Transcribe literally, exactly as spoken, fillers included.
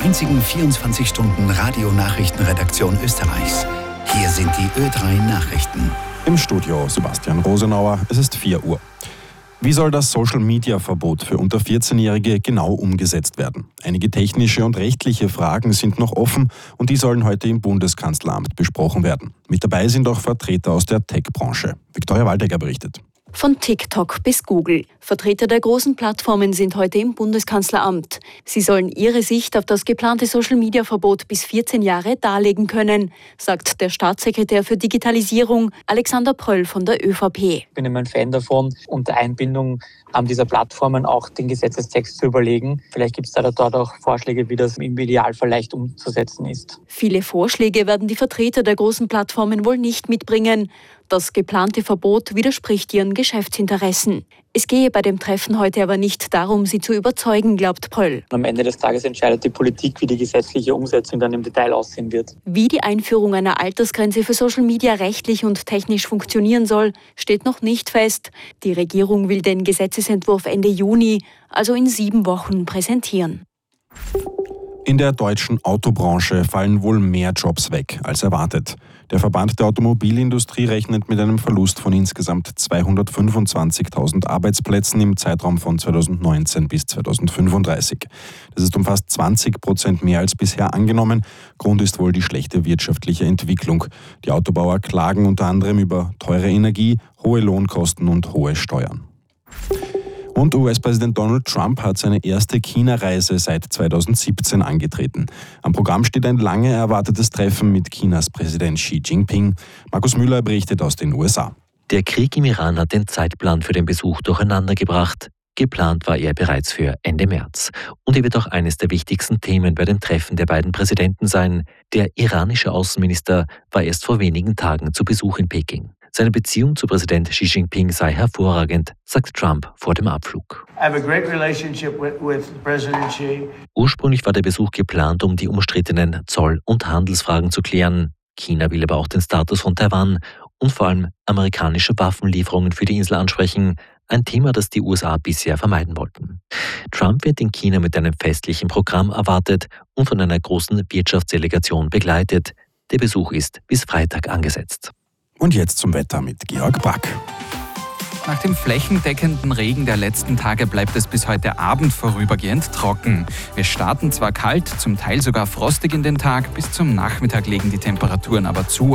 einzigen vierundzwanzig Stunden Radionachrichtenredaktion Österreichs. Hier sind die Ö drei Nachrichten. Im Studio Sebastian Rosenauer, es ist vier Uhr. Wie soll das Social-Media-Verbot für unter vierzehnjährige genau umgesetzt werden? Einige technische und rechtliche Fragen sind noch offen und die sollen heute im Bundeskanzleramt besprochen werden. Mit dabei sind auch Vertreter aus der Tech-Branche. Viktoria Waldecker berichtet. Von TikTok bis Google. Vertreter der großen Plattformen sind heute im Bundeskanzleramt. Sie sollen ihre Sicht auf das geplante Social-Media-Verbot bis vierzehn Jahre darlegen können, sagt der Staatssekretär für Digitalisierung Alexander Pröll von der Ö V P. Ich bin immer ein Fan davon, unter Einbindung dieser Plattformen auch den Gesetzestext zu überlegen. Vielleicht gibt es da dort auch Vorschläge, wie das im Idealfall leicht umzusetzen ist. Viele Vorschläge werden die Vertreter der großen Plattformen wohl nicht mitbringen. Das geplante Verbot widerspricht ihren Geschäftsinteressen. Es gehe bei dem Treffen heute aber nicht darum, sie zu überzeugen, glaubt Pröll. Am Ende des Tages entscheidet die Politik, wie die gesetzliche Umsetzung dann im Detail aussehen wird. Wie die Einführung einer Altersgrenze für Social Media rechtlich und technisch funktionieren soll, steht noch nicht fest. Die Regierung will den Gesetzesentwurf Ende Juni, also in sieben Wochen, präsentieren. In der deutschen Autobranche fallen wohl mehr Jobs weg als erwartet. Der Verband der Automobilindustrie rechnet mit einem Verlust von insgesamt zweihundertfünfundzwanzigtausend Arbeitsplätzen im Zeitraum von zweitausendneunzehn bis zweitausendfünfunddreißig. Das ist um fast zwanzig Prozent mehr als bisher angenommen. Grund ist wohl die schlechte wirtschaftliche Entwicklung. Die Autobauer klagen unter anderem über teure Energie, hohe Lohnkosten und hohe Steuern. Und U S-Präsident Donald Trump hat seine erste China-Reise seit zweitausendsiebzehn angetreten. Am Programm steht ein lange erwartetes Treffen mit Chinas Präsident Xi Jinping. Markus Müller berichtet aus den U S A. Der Krieg im Iran hat den Zeitplan für den Besuch durcheinandergebracht. Geplant war er bereits für Ende März. Und er wird auch eines der wichtigsten Themen bei dem Treffen der beiden Präsidenten sein. Der iranische Außenminister war erst vor wenigen Tagen zu Besuch in Peking. Seine Beziehung zu Präsident Xi Jinping sei hervorragend, sagt Trump vor dem Abflug. I have a great relationship with, with President Xi. Ursprünglich war der Besuch geplant, um die umstrittenen Zoll- und Handelsfragen zu klären. China will aber auch den Status von Taiwan und vor allem amerikanische Waffenlieferungen für die Insel ansprechen, ein Thema, das die U S A bisher vermeiden wollten. Trump wird in China mit einem festlichen Programm erwartet und von einer großen Wirtschaftsdelegation begleitet. Der Besuch ist bis Freitag angesetzt. Und jetzt zum Wetter mit Georg Brack. Nach dem flächendeckenden Regen der letzten Tage bleibt es bis heute Abend vorübergehend trocken. Wir starten zwar kalt, zum Teil sogar frostig in den Tag, bis zum Nachmittag legen die Temperaturen aber zu.